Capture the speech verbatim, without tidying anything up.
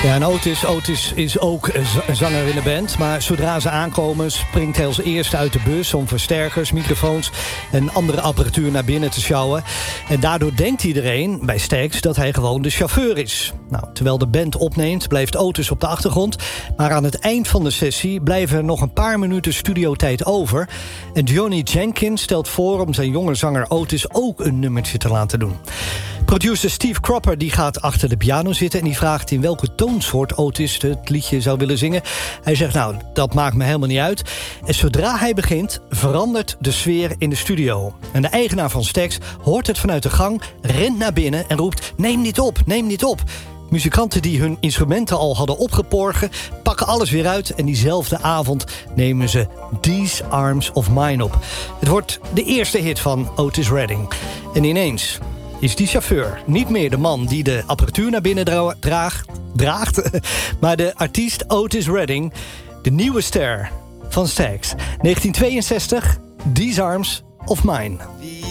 Ja, en Otis, Otis is ook een zanger in de band. Maar zodra ze aankomen springt hij als eerste uit de bus om versterkers, microfoons en andere apparatuur naar binnen te sjouwen. En daardoor denkt iedereen bij Stax dat hij gewoon de chauffeur is. Nou, terwijl de band opneemt blijft Otis op de achtergrond. Maar aan het eind van de sessie blijven er nog een paar minuten studiotijd over. En Johnny Jenkins stelt voor om zijn jonge zanger Otis ook een nummertje te laten doen. Producer Steve Cropper die gaat achter de piano zitten en die vraagt in welke toonsoort Otis het liedje zou willen zingen. Hij zegt, nou, dat maakt me helemaal niet uit. En zodra hij begint, verandert de sfeer in de studio. En de eigenaar van Stax hoort het vanuit de gang, rent naar binnen en roept, neem dit op, neem dit op. Muzikanten die hun instrumenten al hadden opgeborgen pakken alles weer uit en diezelfde avond nemen ze These Arms of Mine op. Het wordt de eerste hit van Otis Redding. En ineens is die chauffeur niet meer de man die de apparatuur naar binnen dra- draagt, draagt, maar de artiest Otis Redding, de nieuwe ster van Stax. negentien tweeënzestig, These Arms of Mine.